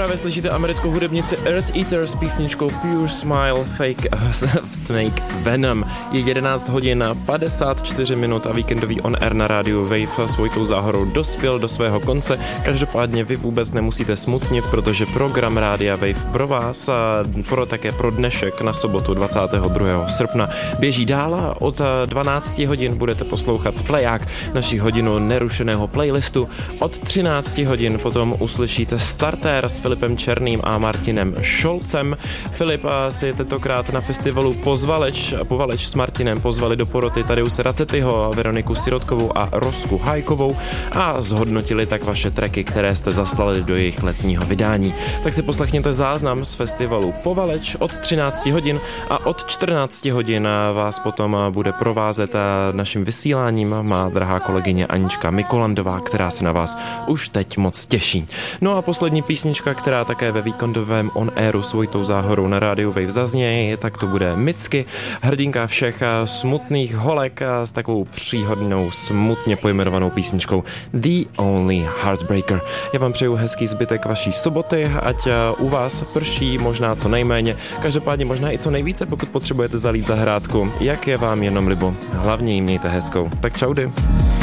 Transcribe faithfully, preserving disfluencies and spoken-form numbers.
právě slyšíte americkou hudebnici Earth Eater s písničkou Pure Smile Fake Snake Venom. Je jedenáct hodin padesát čtyři minut a víkendový on air na rádiu Wave s Vojtou Záhorou dospěl do svého konce. Každopádně vy vůbec nemusíte smutnit, protože program rádia Wave pro vás a pro, také pro dnešek na sobotu dvacátého druhého srpna běží dál a od dvanácti hodin budete poslouchat pleják, naši hodinu nerušeného playlistu. Od třinácti hodin potom uslyšíte startér s Filipem Černým a Martinem Šolcem. Filip si tentokrát na festivalu Pozvaleč, Povaleč s Martinem pozvali do poroty Tadeuse Racetyho, Veroniku Sirotkovou a Rosku Hajkovou a zhodnotili tak vaše tracky, které jste zaslali do jejich letního vydání. Tak si poslechněte záznam z festivalu Povaleč od třinácti hodin a od čtrnácti hodin vás potom bude provázet naším vysíláním má drahá kolegyně Anička Mikolandová, která se na vás už teď moc těší. No a poslední písnička, která také ve víkendovém on airu s Vojtou Záhorou na rádiu Wave zazněje, tak to bude Micky, hrdinka všech smutných holek s takovou příhodnou, smutně pojmenovanou písničkou The Only Heartbreaker. Já vám přeju hezký zbytek vaší soboty, ať u vás prší možná co nejméně, každopádně možná i co nejvíce, pokud potřebujete zalít zahrádku, jak je vám jenom libo. Hlavně jí mějte hezkou. Tak čaudy.